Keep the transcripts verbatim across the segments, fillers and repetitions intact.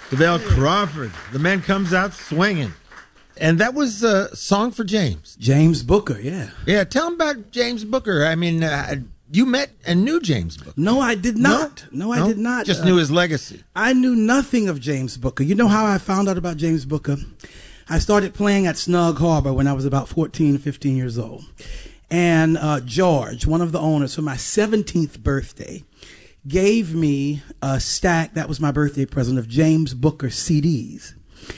DeVale Crawford. The man comes out swinging. And that was a song for James. James Booker, yeah. Yeah, tell him about James Booker. I mean, uh, you met and knew James Booker. No, I did not. No, no I no? did not. Just uh, knew his legacy. I knew nothing of James Booker. You know how I found out about James Booker? I started playing at Snug Harbor when I was about fourteen, fifteen years old. And uh, George, one of the owners, for my seventeenth birthday, gave me a stack, that was my birthday present, of James Booker C Ds.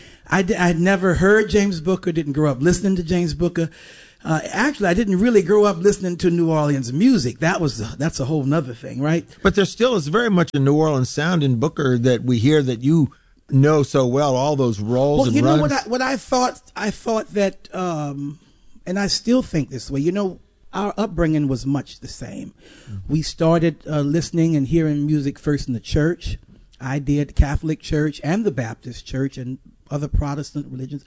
I had never heard James Booker, didn't grow up listening to James Booker. Uh, actually, I didn't really grow up listening to New Orleans music. That was that's a whole nother thing, right? But there still is very much a New Orleans sound in Booker that we hear that you know so well, all those rolls well, and you runs. know what I, what I thought? I thought that, um, and I still think this way, you know, our upbringing was much the same. Mm-hmm. We started uh, listening and hearing music first in the church. I did Catholic Church and the Baptist Church and other Protestant religions.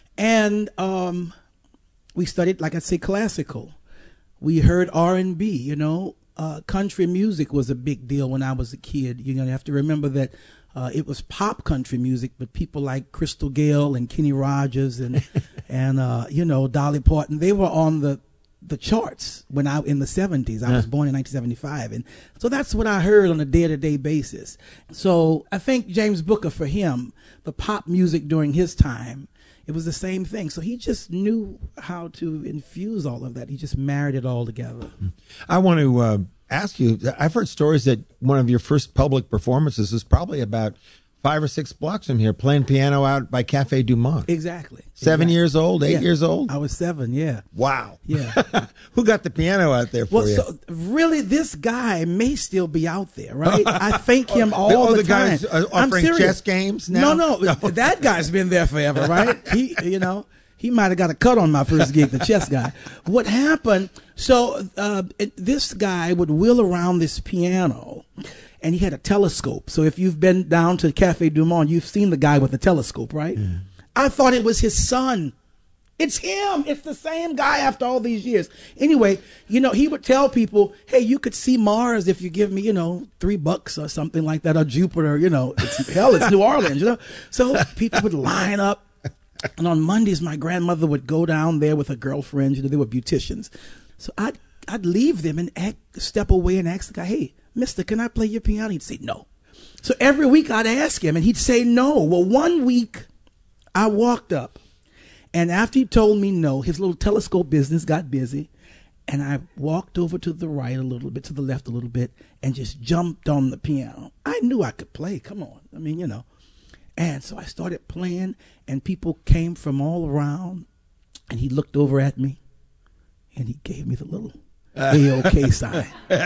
And um, we studied, like I say, classical. We heard R and B, you know. Uh, country music was a big deal when I was a kid. You know, you have to remember that uh, it was pop country music, but people like Crystal Gayle and Kenny Rogers and, and uh, you know, Dolly Parton, they were on the the charts when I in the seventies. I yeah. was born in nineteen seventy-five, and so that's what I heard on a day-to-day basis. So I think James Booker, for him, the pop music during his time, it was the same thing. So he just knew how to infuse all of that. He just married it all together. I want to uh, ask you, I've heard stories that one of your first public performances was probably about five or six blocks from here, playing piano out by Cafe Du Monde. Exactly. Seven exactly. years old, eight yeah. years old? I was seven, yeah. Wow. Yeah. Who got the piano out there for well, you? So, really, this guy may still be out there, right? I thank him all oh, the, the time. Guys uh, offering chess games now? No, no, no. That guy's been there forever, right? He, you know, he might have got a cut on my first gig, the chess guy. What happened, so uh, it, this guy would wheel around this piano, and he had a telescope. So if you've been down to Cafe Du Monde, you've seen the guy with the telescope, right? Yeah. I thought it was his son. It's him. It's the same guy after all these years. Anyway, you know, he would tell people, hey, you could see Mars if you give me, you know, three bucks or something like that, or Jupiter, you know. It's, hell, it's New Orleans, you know. So people would line up. And on Mondays, my grandmother would go down there with her girlfriend. You know, they were beauticians. So I'd, I'd leave them and act, step away and ask the guy, hey, mister, can I play your piano? He'd say no. So every week I'd ask him and he'd say no. Well, one week I walked up, and after he told me no, his little telescope business got busy, and I walked over to the right a little bit, to the left a little bit, and just jumped on the piano. I knew I could play. Come on. I mean, you know. And so I started playing, and people came from all around, and he looked over at me, and he gave me the little A-OK sign.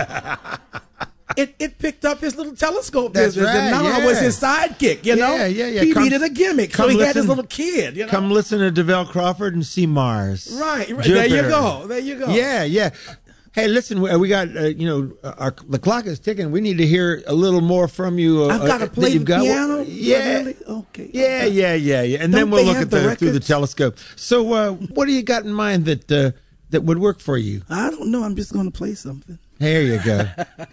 It it picked up his little telescope That's business, right, and now yeah. I was his sidekick, you know? Yeah, yeah, yeah. He Come, needed a gimmick, so he listen, had his little kid, you know? Come listen to DeVale Crawford and see Mars. Right, right. Jupiter. There you go, there you go. Yeah, yeah. Hey, listen, we we got, uh, you know, our, the clock is ticking. We need to hear a little more from you. Uh, I've got to play the got, piano? Yeah. Really? Okay. Yeah, okay. yeah, yeah, yeah. And Don't then we'll they look have at the the, through the records? telescope. So uh, what do you got in mind that uh, that would work for you? I don't know. I'm just going to play something. There you go.